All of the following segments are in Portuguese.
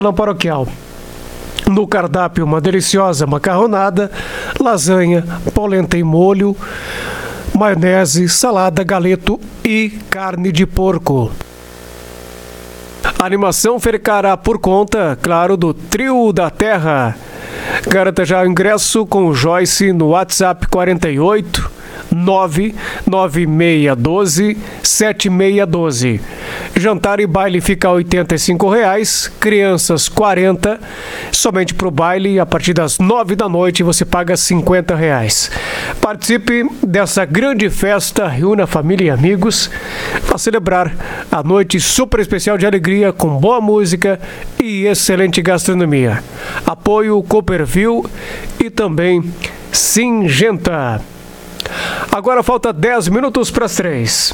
Salão paroquial. No cardápio, uma deliciosa macarronada, lasanha, polenta em molho, maionese, salada, galeto e carne de porco. A animação ficará por conta, claro, do Trio da Terra. Garanta já o ingresso com o Joyce no WhatsApp 48 99612 7612. Jantar e baile fica R$ 85, crianças 40. Somente para o baile, a partir das 9 da noite, você paga R$ 50. Participe dessa grande festa, reúna família e amigos para celebrar a noite super especial de alegria com boa música e excelente gastronomia. Apoio Cooperville e também Singenta. Agora falta 10 minutos para as 3.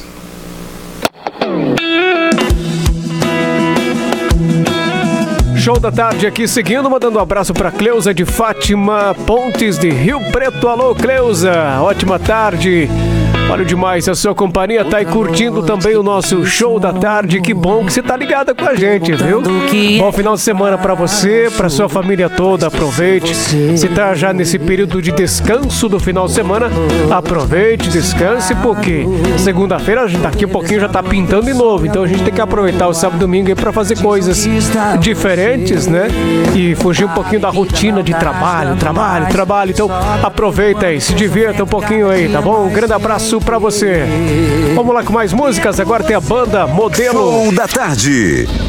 Show da tarde aqui seguindo, mandando um abraço para Cleusa de Fátima Pontes de Rio Preto. Alô, Cleusa, ótima tarde. Valeu demais a sua companhia, tá aí curtindo também o nosso show da tarde. Que bom que você tá ligada com a gente, viu? Bom final de semana pra você, pra sua família toda, aproveite. Se tá já nesse período de descanso do final de semana, aproveite, descanse, porque segunda-feira, daqui a pouquinho já tá pintando de novo. Então a gente tem que aproveitar o sábado e domingo aí pra fazer coisas diferentes, né? E fugir um pouquinho da rotina de trabalho. Então aproveita aí, se divirta um pouquinho aí, tá bom? Um grande abraço pra você. Vamos lá com mais músicas. Agora tem a banda Modelo. Show da Tarde.